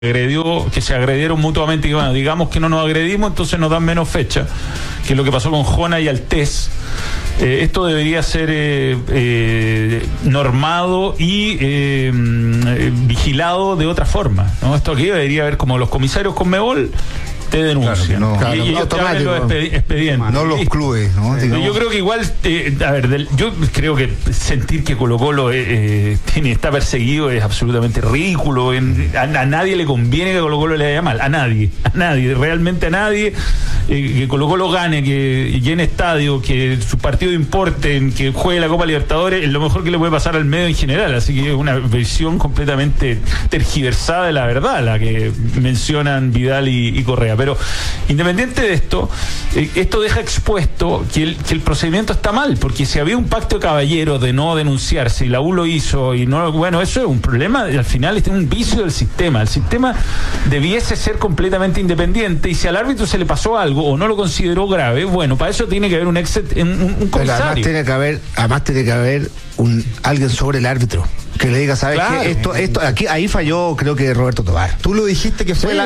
que se agredieron mutuamente, y bueno, digamos que no nos agredimos, entonces nos dan menos fecha, que es lo que pasó con Jona y Altés. Esto debería ser normado y vigilado de otra forma, ¿no? Esto aquí debería haber como los comisarios Conmebol te denuncian. Claro, y ellos te abren los expedientes. No los clubes, ¿no? Yo creo que igual, yo creo que sentir que Colo-Colo está perseguido es absolutamente ridículo. A nadie le conviene que Colo-Colo le vaya mal. A nadie, realmente a nadie. Que Colo-Colo gane, que llene estadio, que su partido importe, que juegue la Copa Libertadores, es lo mejor que le puede pasar al medio en general. Así que es una visión completamente tergiversada de la verdad, la que mencionan Vidal y Correa. Pero independiente de esto, esto deja expuesto que el procedimiento está mal, porque si había un pacto de caballeros de no denunciarse y la U lo hizo y no, bueno, eso es un problema, al final es un vicio del sistema. El sistema debiese ser completamente independiente, y si al árbitro se le pasó algo o no lo consideró grave, bueno, para eso tiene que haber un comisario. Pero además tiene que haber alguien sobre el árbitro que le diga, ¿sabes qué? Ahí falló, creo que Roberto Tobar. Tú lo dijiste que fue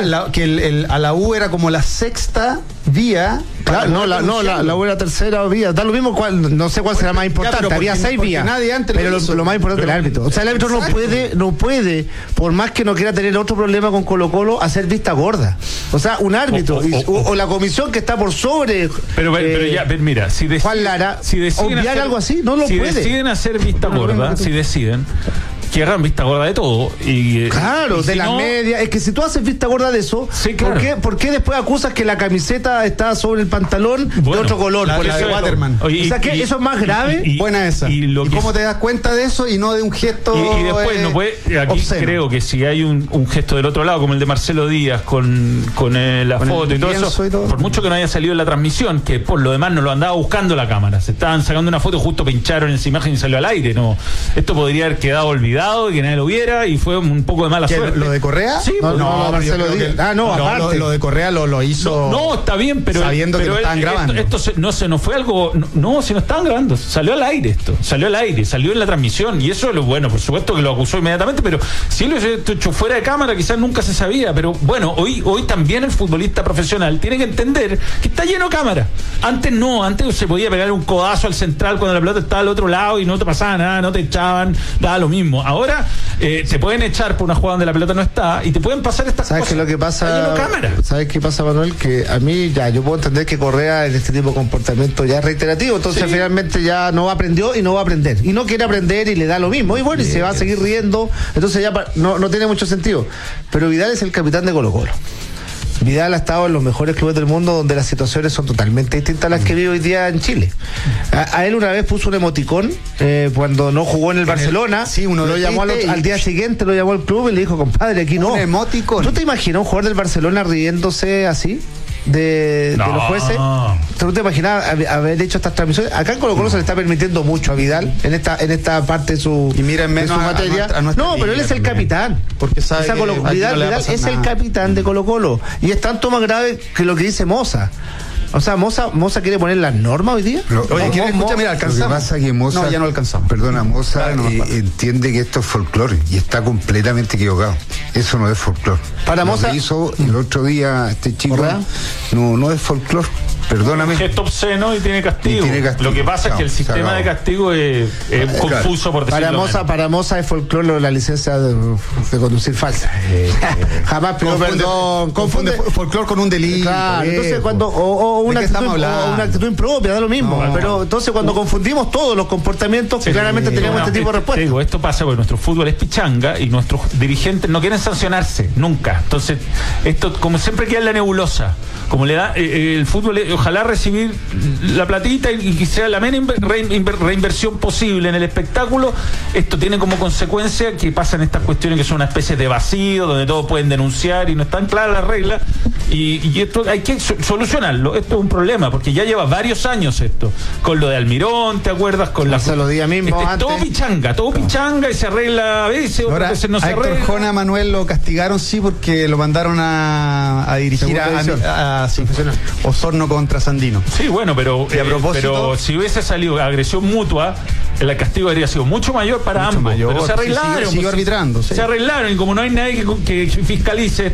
a la U era como la sexta vía. Claro, la U era tercera vía. Da lo mismo no sé cuál será más importante. Había 6 vías. Nadie antes pero lo más importante es el árbitro. O sea, el árbitro no puede, por más que no quiera tener otro problema con Colo-Colo, hacer vista gorda. O sea, un árbitro o la comisión que está por sobre. Pero ya, mira, si deciden, Juan Lara, si deciden obviar algo así, no lo puede. Si deciden hacer vista gorda, si deciden que hagan vista gorda de todo. Claro, de la media. Es que si tú haces vista gorda de eso, sí, claro. ¿por qué después acusas que la camiseta está sobre el pantalón de otro color? Por eso Waterman. O sea, que eso es más grave. Buena esa. ¿Y cómo te das cuenta de eso y no de un gesto? Y después no puede. Aquí obsceno. Creo que si hay un gesto del otro lado, como el de Marcelo Díaz con la foto y todo eso, por mucho que no haya salido en la transmisión, que por lo demás no lo andaba buscando la cámara, se estaban sacando una foto, justo pincharon esa imagen y salió al aire. No, esto podría haber quedado olvidado, y que nadie lo viera, y fue un poco de mala suerte. ¿Lo de Correa? Sí, Marcelo Díaz. Aparte. Lo de Correa lo hizo. No, está bien, pero sabiendo que lo estaban grabando. Esto no fue algo. No, si no estaban grabando. Salió al aire salió en la transmisión, y eso, bueno, por supuesto que lo acusó inmediatamente, pero si lo hecho fuera de cámara, quizás nunca se sabía. Pero bueno, hoy también el futbolista profesional tiene que entender que está lleno de cámara. Antes se podía pegar un codazo al central cuando la pelota estaba al otro lado y no te pasaba nada, no te echaban, daba lo mismo. Ahora te pueden echar por una jugada donde la pelota no está, y te pueden pasar estas cosas. ¿Sabes qué es lo que pasa? ¿Sabes qué pasa, Manuel? Que a mí yo puedo entender que Correa en este tipo de comportamiento ya es reiterativo, entonces finalmente ya no aprendió y no va a aprender. Y no quiere aprender y le da lo mismo. Y bueno, y se va a seguir riendo, entonces ya no tiene mucho sentido. Pero Vidal es el capitán de Colo-Colo. Vidal ha estado en los mejores clubes del mundo, donde las situaciones son totalmente distintas a las que vive hoy día en Chile. A él una vez puso un emoticón cuando no jugó en el Barcelona. Uno lo llamó al día siguiente, lo llamó al club y le dijo, compadre, aquí no. Un emoticón. ¿Tú te imaginas un jugador del Barcelona riéndose así de los jueces? ¿Tú te imaginas haber hecho estas transmisiones? Acá en Colo-Colo se le está permitiendo mucho a Vidal en esta parte de su, y miren menos su materia. Pero él es el capitán. Porque sabe que Vidal es el capitán de Colo-Colo. Y es tanto más grave que lo que dice Moza. O sea, Moza quiere poner las normas hoy día. Mira, alcanzamos. Lo que pasa es que Moza, ya no alcanzamos. Perdona, Moza entiende que esto es folclore y está completamente equivocado. Eso no es folclore. Para Moza, hizo el otro día este chico, no es folclore. Perdóname. Es gesto obsceno y tiene castigo. Lo que pasa es que el sistema de castigo es confuso, por decirlo menos. Para Moza es folclore la licencia de conducir falsa. Jamás pidió perdón. Confunde folclore con un delito. Claro, entonces cuando una actitud impropia, da lo mismo. Pero entonces cuando confundimos todos los comportamientos, claramente tenemos este tipo de respuestas. Esto pasa porque nuestro fútbol es pichanga y nuestros dirigentes no quieren sancionarse nunca. Entonces, esto como siempre queda en la nebulosa. Como le da el fútbol, ojalá recibir la platita y que sea la menos reinversión posible en el espectáculo. Esto tiene como consecuencia que pasan estas cuestiones que son una especie de vacío, donde todos pueden denunciar y no están claras las reglas, Y esto hay que solucionarlo. Esto es un problema, porque ya lleva varios años esto. Con lo de Almirón, ¿te acuerdas? Con los días mismos todo pichanga y se arregla a veces, ahora, otras veces no se Héctor arregla. Jona Manuel lo castigaron, sí, porque lo mandaron a dirigir a Osorno contra Sandino. Sí, bueno, pero, Y a propósito, pero si hubiese salido agresión mutua, el castigo habría sido mucho mayor para ambos. Pero se arreglaron. Siguió arbitrando. Sí. Se arreglaron, y como no hay nadie que fiscalice